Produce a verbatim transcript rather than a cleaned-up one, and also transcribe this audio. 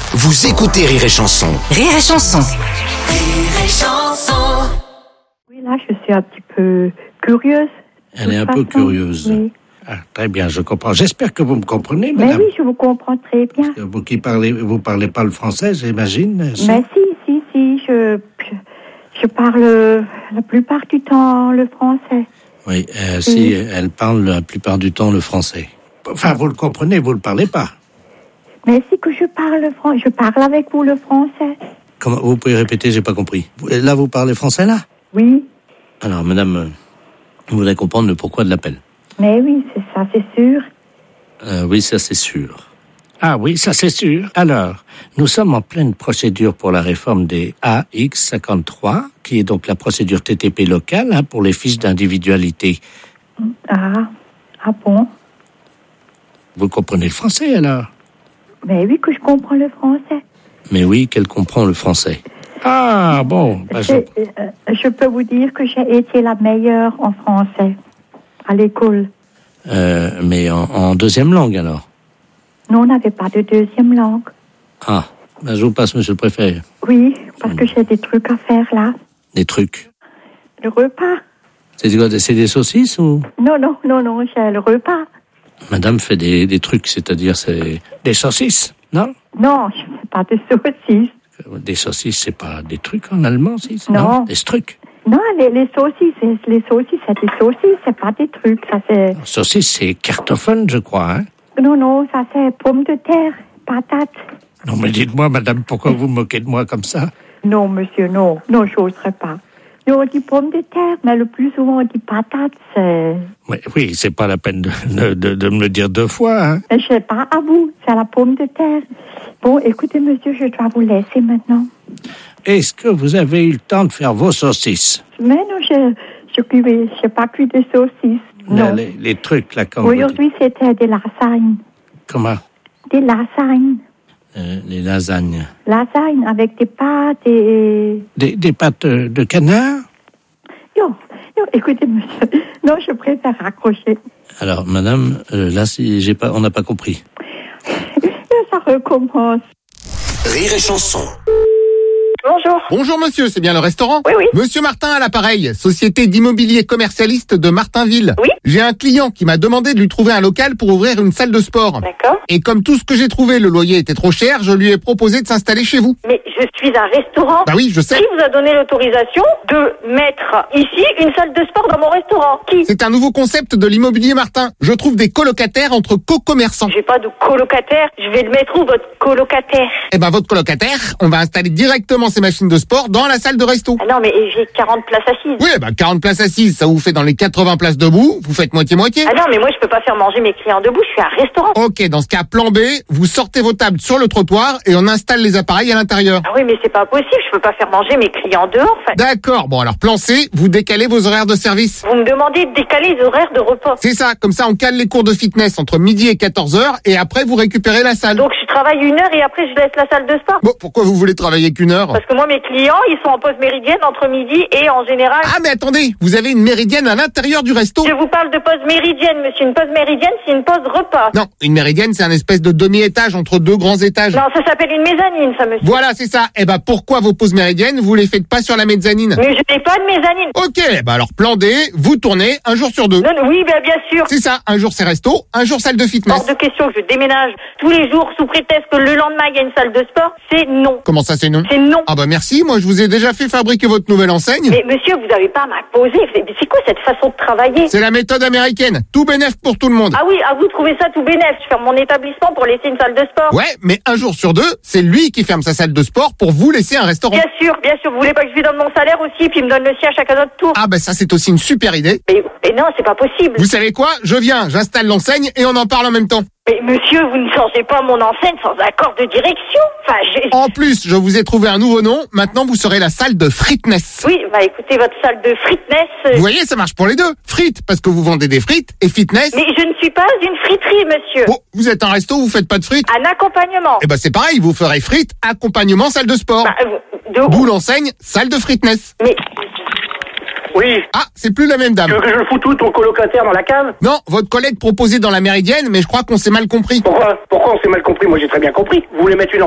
Vous écoutez Rire et Chanson. Rire et Chanson. Rire et Chanson. Oui, là, je suis un petit peu curieuse. Elle est un peu curieuse. Oui. Ah, très bien, je comprends. J'espère que vous me comprenez, Mais madame. oui, je vous comprends très bien. Vous qui parlez, vous parlez pas le français, j'imagine. si Mais si, si, si, je, je, je parle la plupart du temps le français. Oui, euh, si elle parle la plupart du temps le français. Enfin, vous le comprenez, vous le parlez pas. Mais si que je parle le français, je parle avec vous le français. Comment vous pouvez répéter, j'ai pas compris. Là, vous parlez français là. Oui, Alors, madame, euh, vous allez comprendre le pourquoi de l'appel. mais oui, c'est ça, c'est sûr. Euh, oui, ça c'est sûr. Ah oui, ça c'est sûr. Alors, nous sommes en pleine procédure pour la réforme des A X cinquante-trois, qui est donc la procédure T T P locale hein, pour les fiches d'individualité. Ah, ah bon. Vous comprenez le français alors? Mais oui que je comprends le français. Mais oui, qu'elle comprend le français. Ah bon, bah, je... Je, euh, je peux vous dire que j'ai été la meilleure en français à l'école. Euh, mais en, en deuxième langue alors? Nous, on n'avait pas de deuxième langue. Ah, bah, je vous passe, monsieur le préfet. Oui, parce que j'ai des trucs à faire là. Des trucs. Le repas. C'est quoi, c'est des saucisses ou? Non, non, non, non, j'ai le repas. Madame fait des, des trucs, c'est-à-dire c'est des saucisses, non? Non, je ne fais pas de saucisses. Des saucisses, c'est pas des trucs en allemand, si? Non. Des trucs. Non, les, les saucisses, c'est- les saucisses, c'est des saucisses, c'est pas des trucs. Ça, c'est... Saucisse, c'est kartoffeln, je crois, hein? Non, non, ça, c'est pommes de terre, patates. Non, mais dites-moi, madame, pourquoi vous vous moquez de moi comme ça? Non, monsieur, non, non, j'oserais pas. Nous, on dit pommes de terre, mais le plus souvent, on dit patates, c'est... Oui, oui, c'est pas la peine de, de, de, de me le dire deux fois, hein? Mais je sais pas à vous, c'est la pomme de terre. Bon, écoutez, monsieur, je dois vous laisser maintenant. Est-ce que vous avez eu le temps de faire vos saucisses? Mais non, je je cuis, j'ai pas cuit de saucisses. Là, Non. les, les trucs, là, comme vous dites. Aujourd'hui, c'était des lasagnes. Comment? Des lasagnes. Euh, les lasagnes. Lasagnes avec des pâtes et... Des, des pâtes euh, de canard? Non, non, écoutez, monsieur. Non, je préfère raccrocher. Alors, madame, euh, là, si j'ai pas, on n'a pas compris. Ça recommence. Rire et Chanson. Bonjour. Bonjour monsieur, c'est bien le restaurant? Oui, oui. Monsieur Martin à l'appareil, société d'immobilier commercialiste de Martinville. Oui. J'ai un client qui m'a demandé de lui trouver un local pour ouvrir une salle de sport. D'accord. Et comme tout ce que j'ai trouvé, le loyer était trop cher, je lui ai proposé de s'installer chez vous. Mais je suis un restaurant. Bah oui, je sais. Qui vous a donné l'autorisation de mettre ici une salle de sport dans mon restaurant? Qui? C'est un nouveau concept de l'immobilier Martin. Je trouve des colocataires entre co-commerçants. J'ai pas de colocataire. Je vais le mettre où, votre colocataire? Eh ben votre colocataire, on va installer directement ces machines de sport dans la salle de resto. Ah non, mais j'ai quarante places assises. Oui, bah quarante places assises, ça vous fait dans les quatre-vingts places debout, vous faites moitié-moitié. Ah non, mais moi je peux pas faire manger mes clients debout, je suis un restaurant. Ok, dans ce cas, plan B, vous sortez vos tables sur le trottoir et on installe les appareils à l'intérieur. Ah oui, mais c'est pas possible, je peux pas faire manger mes clients dehors. Enfin, D'accord, bon alors plan C, vous décalez vos horaires de service. vous me demandez de décaler les horaires de repas. C'est ça, comme ça on cale les cours de fitness entre midi et quatorze heures et après vous récupérez la salle. Donc je travaille une heure et après je laisse la salle de sport. Bon, pourquoi vous voulez travailler qu'une heure? Parce que moi mes clients, ils sont en pause méridienne entre midi et en général... Ah mais attendez, vous avez une méridienne à l'intérieur du resto? Je vous parle de pause méridienne, monsieur. Une pause méridienne, c'est une pause repas. Non, une méridienne c'est un espèce de demi-étage entre deux grands étages. Non, ça s'appelle une mezzanine, ça, monsieur. Voilà, c'est ça. Eh ben pourquoi vos pauses méridiennes, vous les faites pas sur la mezzanine? Mais je n'ai pas de mezzanine. Ok, bah alors plan D, vous tournez un jour sur deux. Non, non, oui, ben, bien sûr. C'est ça, un jour c'est resto, un jour salle de fitness. Hors de question que je déménage tous les jours sous prétexte que le lendemain il y a une salle de sport. C'est non. Comment ça c'est non? C'est non. Ah bah merci, moi je vous ai déjà fait fabriquer votre nouvelle enseigne. Mais monsieur, vous n'avez pas à m'imposer. C'est c'est quoi cette façon de travailler? C'est la méthode américaine, tout bénef pour tout le monde. Ah oui, à vous trouvez ça tout bénef. Je ferme mon établissement pour laisser une salle de sport. Ouais, mais un jour sur deux, c'est lui qui ferme sa salle de sport pour vous laisser un restaurant. Bien sûr, bien sûr. Vous voulez pas que je lui donne mon salaire aussi, puis il me donne le sien à chacun notre tour? Ah bah ça c'est aussi une super idée. Mais, mais non, c'est pas possible. Vous savez quoi? Je viens, j'installe l'enseigne et on en parle en même temps. Mais monsieur, vous ne changez pas mon enseigne sans accord de direction. Enfin, j'ai... En plus, je vous ai trouvé un nouveau nom, maintenant vous serez la salle de fitness. Oui, bah écoutez, votre salle de fitness... euh, Vous voyez, ça marche pour les deux. Frites, parce que vous vendez des frites, et fitness... Mais je ne suis pas une friterie, monsieur. Bon, vous êtes un resto, vous faites pas de frites? Un accompagnement. Eh ben c'est pareil, vous ferez frites, accompagnement, salle de sport. Bah, euh, de... D'où l'enseigne, salle de fitness. Mais Oui. Ah, c'est plus la même dame. Tu veux que je le foute tout ton colocataire dans la cave? Non, votre collègue proposait dans la méridienne, mais je crois qu'on s'est mal compris. Pourquoi Pourquoi on s'est mal compris? Moi j'ai très bien compris. Vous voulez mettre une